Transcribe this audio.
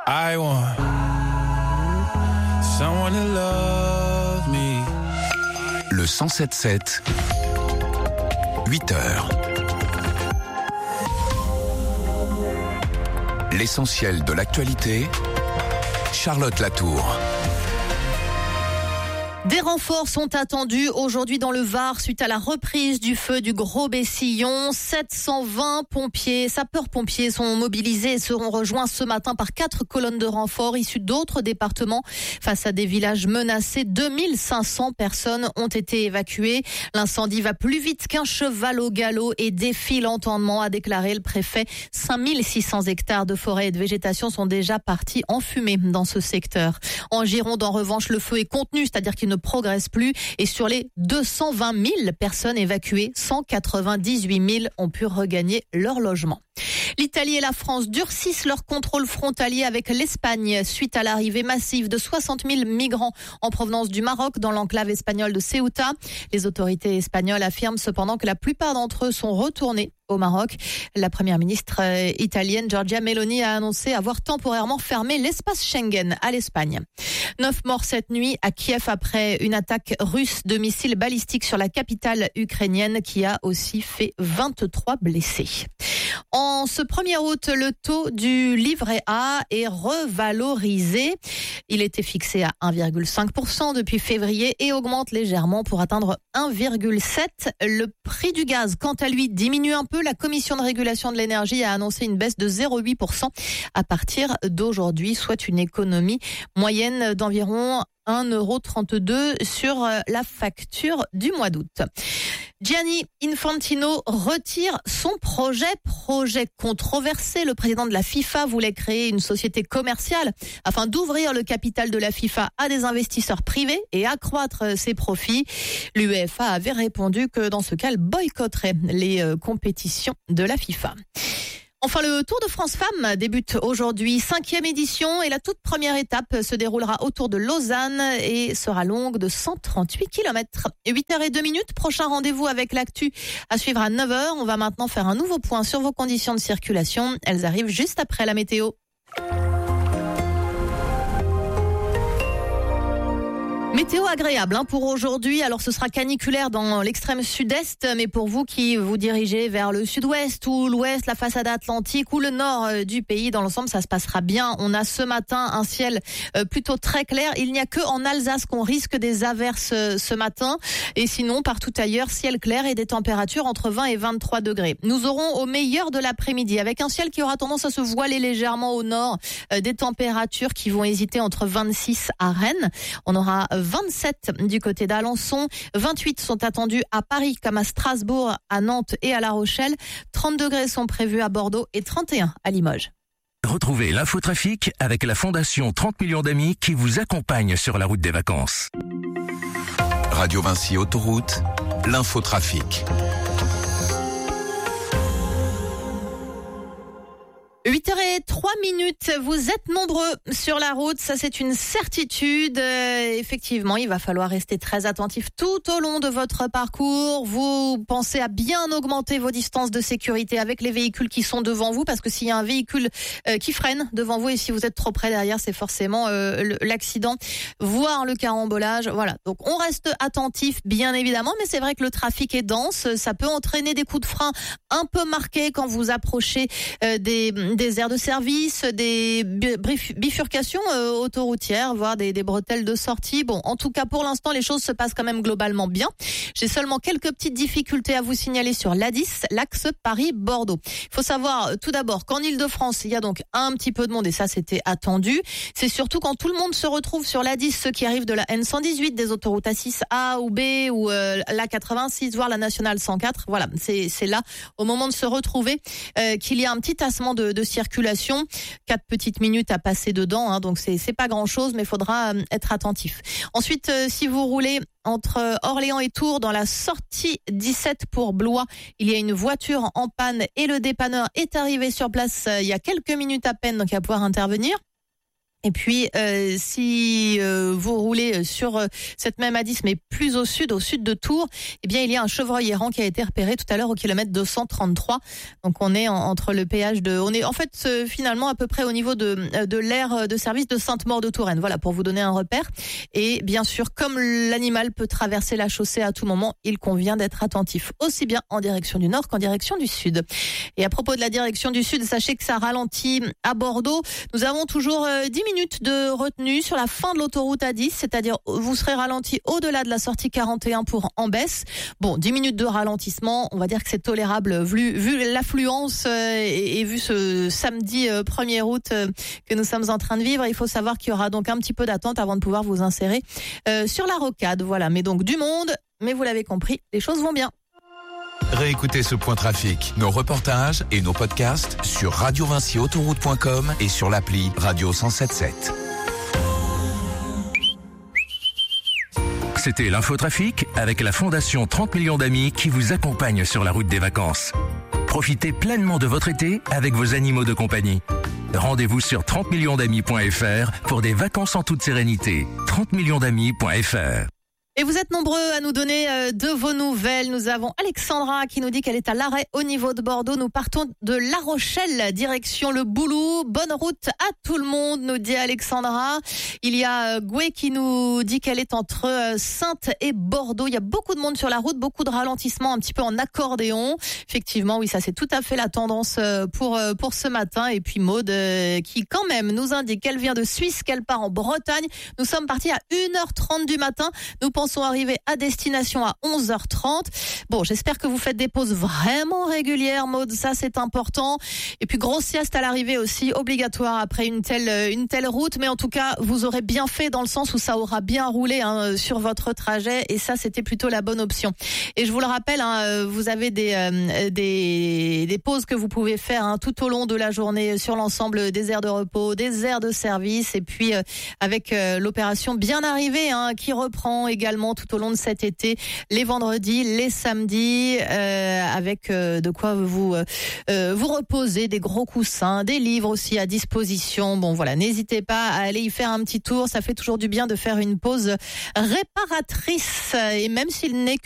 I want someone to love me. Le 107.7, 8h. L'essentiel de l'actualité, Charlotte Latour. Des renforts sont attendus aujourd'hui dans le Var suite à la reprise du feu du Gros-Bessillon. 720 pompiers, sapeurs-pompiers sont mobilisés et seront rejoints ce matin par 4 colonnes de renforts issues d'autres départements. Face à des villages menacés, 2500 personnes ont été évacuées. L'incendie va plus vite qu'un cheval au galop et défie l'entendement, a déclaré le préfet. 5600 hectares de forêt et de végétation sont déjà partis en fumée dans ce secteur. En Gironde, en revanche, le feu est contenu, c'est-à-dire qu'il ne progresse plus, et sur les 220 000 personnes évacuées, 198 000 ont pu regagner leur logement. L'Italie et la France durcissent leur contrôle frontalier avec l'Espagne suite à l'arrivée massive de 60 000 migrants en provenance du Maroc dans l'enclave espagnole de Ceuta. Les autorités espagnoles affirment cependant que la plupart d'entre eux sont retournés au Maroc. La première ministre italienne Giorgia Meloni a annoncé avoir temporairement fermé l'espace Schengen à l'Espagne. 9 morts cette nuit à Kiev après une attaque russe de missiles balistiques sur la capitale ukrainienne qui a aussi fait 23 blessés. En ce 1er août, le taux du livret A est revalorisé. Il était fixé à 1,5% depuis février et augmente légèrement pour atteindre 1,7%. Le prix du gaz, quant à lui, diminue un peu. La Commission de régulation de l'énergie a annoncé une baisse de 0,8% à partir d'aujourd'hui, soit une économie moyenne d'environ 1,32€ sur la facture du mois d'août. Gianni Infantino retire son projet controversé. Le président de la FIFA voulait créer une société commerciale afin d'ouvrir le capital de la FIFA à des investisseurs privés et accroître ses profits. L'UEFA avait répondu que dans ce cas, elle boycotterait les compétitions de la FIFA. Enfin, le Tour de France Femmes débute aujourd'hui, 5e édition, et la toute première étape se déroulera autour de Lausanne et sera longue de 138 km. 8h02, prochain rendez-vous avec l'actu à suivre à 9h. On va maintenant faire un nouveau point sur vos conditions de circulation. Elles arrivent juste après la météo. Météo agréable pour aujourd'hui. Alors ce sera caniculaire dans l'extrême sud-est, mais pour vous qui vous dirigez vers le sud-ouest ou l'ouest, la façade atlantique ou le nord du pays, dans l'ensemble ça se passera bien. On a ce matin un ciel plutôt très clair. Il n'y a que en Alsace qu'on risque des averses ce matin, et sinon partout ailleurs ciel clair et des températures entre 20 et 23 degrés. Nous aurons au meilleur de l'après-midi avec un ciel qui aura tendance à se voiler légèrement au nord, des températures qui vont hésiter entre 26 à Rennes. On aura 27 du côté d'Alençon, 28 sont attendus à Paris comme à Strasbourg, à Nantes et à La Rochelle, 30 degrés sont prévus à Bordeaux et 31 à Limoges. Retrouvez l'infotrafic avec la Fondation 30 millions d'amis qui vous accompagne sur la route des vacances. Radio Vinci Autoroute, l'infotrafic. 8h03, vous êtes nombreux sur la route, ça c'est une certitude. Effectivement, il va falloir rester très attentif tout au long de votre parcours. Vous pensez à bien augmenter vos distances de sécurité avec les véhicules qui sont devant vous, parce que s'il y a un véhicule qui freine devant vous et si vous êtes trop près derrière, c'est forcément l'accident, voire le carambolage. Voilà, donc on reste attentif bien évidemment, mais c'est vrai que le trafic est dense, ça peut entraîner des coups de frein un peu marqués quand vous approchez des aires de service, des bifurcations autoroutières, voire des bretelles de sortie. Bon, en tout cas, pour l'instant, les choses se passent quand même globalement bien. J'ai seulement quelques petites difficultés à vous signaler sur l'A10, l'axe Paris-Bordeaux. Il faut savoir, tout d'abord, qu'en Ile-de-France, il y a donc un petit peu de monde, et ça, c'était attendu. C'est surtout quand tout le monde se retrouve sur l'A10, ceux qui arrivent de la N118, des autoroutes A6A ou B, ou la 86, voire la nationale 104. Voilà, c'est là, au moment de se retrouver, qu'il y a un petit tassement de circulation. 4 petites minutes à passer dedans, donc c'est pas grand-chose, mais il faudra être attentif. Ensuite, si vous roulez entre Orléans et Tours, dans la sortie 17 pour Blois, il y a une voiture en panne et le dépanneur est arrivé sur place il y a quelques minutes à peine, donc il va pouvoir intervenir. Et puis, si vous roulez sur cette même A10, mais plus au sud de Tours, eh bien, il y a un chevreuil errant qui a été repéré tout à l'heure au kilomètre 233. Donc, on est entre le péage on est en fait finalement à peu près au niveau de l'aire de service de Sainte-Maure-de-Touraine. Voilà, pour vous donner un repère. Et bien sûr, comme l'animal peut traverser la chaussée à tout moment, il convient d'être attentif, aussi bien en direction du nord qu'en direction du sud. Et à propos de la direction du sud, sachez que ça ralentit à Bordeaux. Nous avons toujours 10 minutes de retenue sur la fin de l'autoroute A10, c'est-à-dire vous serez ralenti au-delà de la sortie 41 pour Ambès. Bon, 10 minutes de ralentissement, on va dire que c'est tolérable vu l'affluence et vu ce samedi 1er août que nous sommes en train de vivre. Il faut savoir qu'il y aura donc un petit peu d'attente avant de pouvoir vous insérer sur la rocade. Voilà, mais donc du monde, mais vous l'avez compris, les choses vont bien. Réécoutez ce point trafic, nos reportages et nos podcasts sur radiovinciautoroute.com et sur l'appli Radio 107.7. C'était l'infotrafic avec la Fondation 30 millions d'amis qui vous accompagne sur la route des vacances. Profitez pleinement de votre été avec vos animaux de compagnie. Rendez-vous sur 30millionsdamis.fr pour des vacances en toute sérénité. 30millionsdamis.fr. Et vous êtes nombreux à nous donner de vos nouvelles. Nous avons Alexandra qui nous dit qu'elle est à l'arrêt au niveau de Bordeaux. Nous partons de La Rochelle, direction le Boulou. Bonne route à tout le monde, nous dit Alexandra. Il y a Goué qui nous dit qu'elle est entre Saintes et Bordeaux. Il y a beaucoup de monde sur la route, beaucoup de ralentissements un petit peu en accordéon. Effectivement, oui, ça c'est tout à fait la tendance pour ce matin. Et puis Maude qui quand même nous indique qu'elle vient de Suisse, qu'elle part en Bretagne. Nous sommes partis à 1h30 du matin. Nous pensons arriver à destination à 11h30. Bon, j'espère que vous faites des pauses vraiment régulières, Maud, ça c'est important. Et puis grosse sieste à l'arrivée aussi, obligatoire après une telle route. Mais en tout cas, vous aurez bien fait dans le sens où ça aura bien roulé sur votre trajet. Et ça, c'était plutôt la bonne option. Et je vous le rappelle, vous avez des pauses que vous pouvez faire tout au long de la journée sur l'ensemble des aires de repos, des aires de service. Et puis avec l'opération Bien Arrivée qui reprend également tout au long de cet été, les vendredis, les samedis, avec de quoi vous reposer, des gros coussins, des livres aussi à disposition. Bon voilà, n'hésitez pas à aller y faire un petit tour, ça fait toujours du bien de faire une pause réparatrice et même s'il n'est